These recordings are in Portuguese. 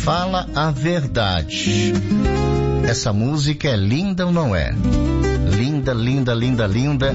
Fala a verdade. Essa música é linda ou não é? Linda, linda, linda, linda.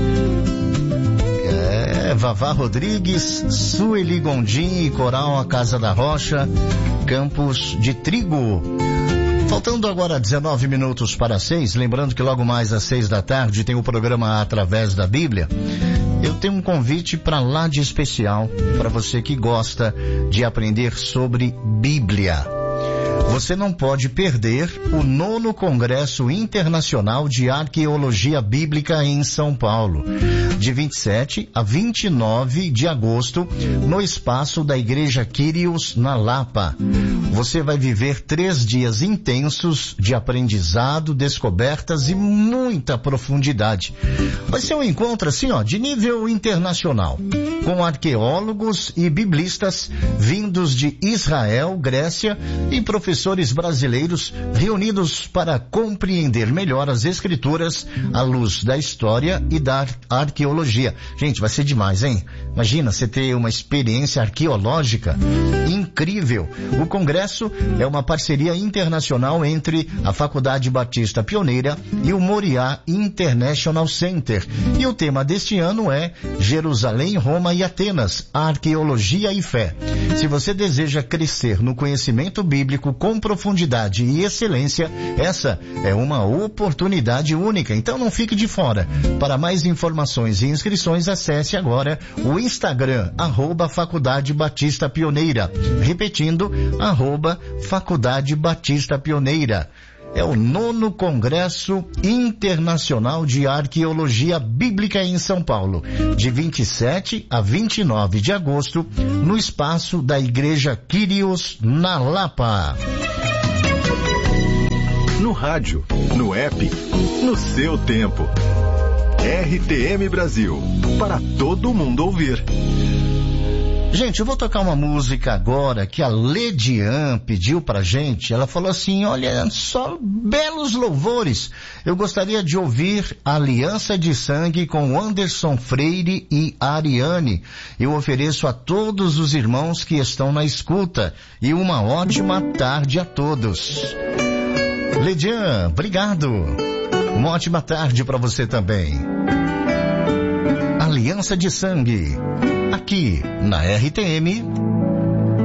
Vavá Rodrigues, Sueli Gondim e Coral A Casa da Rocha, Campos de Trigo. Faltando agora 19 minutos para 6, lembrando que logo mais às 6 da tarde tem o programa Através da Bíblia. Eu tenho um convite para lá de especial para você que gosta de aprender sobre Bíblia. Você não pode perder o 9º Congresso Internacional de Arqueologia Bíblica em São Paulo, de 27 a 29 de agosto, no espaço da Igreja Kyrios, na Lapa. Você vai viver 3 dias intensos de aprendizado, descobertas e muita profundidade. Vai ser um encontro assim, de nível internacional, com arqueólogos e biblistas vindos de Israel, Grécia e professores brasileiros reunidos para compreender melhor as escrituras à luz da história e da arqueologia. Gente, vai ser demais, hein? Imagina você ter uma experiência arqueológica incrível. O congresso é uma parceria internacional entre a Faculdade Batista Pioneira e o Moriá International Center. E o tema deste ano é Jerusalém, Roma e Atenas, Arqueologia e Fé. Se você deseja crescer no conhecimento bíblico com profundidade e excelência, essa é uma oportunidade única, então não fique de fora. Para mais informações e inscrições, acesse agora o Instagram, @Faculdade Batista Pioneira. Repetindo, @Faculdade Batista Pioneira. É o 9º Congresso Internacional de Arqueologia Bíblica em São Paulo, de 27 a 29 de agosto, no espaço da Igreja Kyrios, na Lapa. No rádio, no app, no seu tempo. RTM Brasil, para todo mundo ouvir. Gente, eu vou tocar uma música agora que a Ledian pediu pra gente. Ela falou assim, olha, só belos louvores. Eu gostaria de ouvir Aliança de Sangue com Anderson Freire e Ariane. Eu ofereço a todos os irmãos que estão na escuta. E uma ótima tarde a todos. Ledian, obrigado. Uma ótima tarde pra você também. Aliança de Sangue. Aqui na RTM